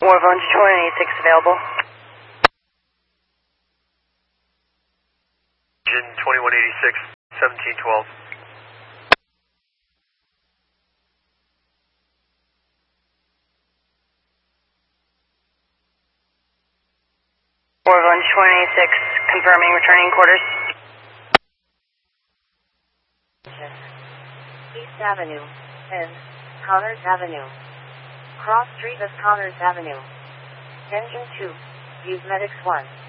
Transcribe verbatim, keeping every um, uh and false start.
Warvone two one eight six available. Engine twenty-one eighty-six, seventeen twelve. Warvone two one eight six, confirming returning quarters. East Avenue and Connors Avenue. Cross street of Connors Avenue. Engine two, use Medics one.